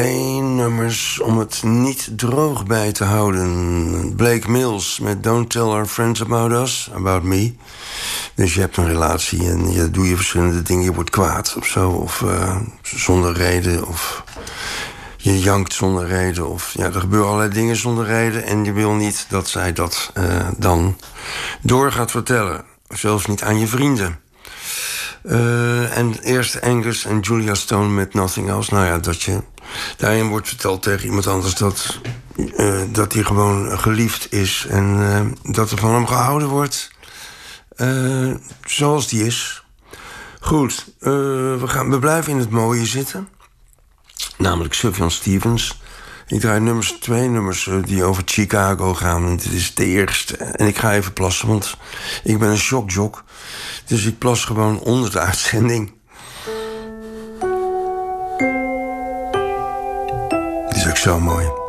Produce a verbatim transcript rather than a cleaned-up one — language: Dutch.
Eén nummers om het niet droog bij te houden. Blake Mills met Don't Tell Our Friends About Us, About Me. Dus je hebt een relatie en je doe je verschillende dingen. Je wordt kwaad of zo, of uh, zonder reden, of je jankt zonder reden. Of ja, er gebeuren allerlei dingen zonder reden. En je wil niet dat zij dat uh, dan door gaat vertellen. Zelfs niet aan je vrienden. Uh, en eerst Angus en Julia Stone met Nothing Else. Nou ja, dat je... Daarin wordt verteld tegen iemand anders dat, uh, dat hij gewoon geliefd is. En uh, dat er van hem gehouden wordt. Uh, zoals die is. Goed, uh, we, gaan, we blijven in het mooie zitten. Namelijk Sufjan Stevens. Ik draai nummers, twee nummers uh, die over Chicago gaan. En dit is de eerste. En ik ga even plassen, want ik ben een shockjock. Dus ik plas gewoon onder de uitzending. Het is ook zo mooi.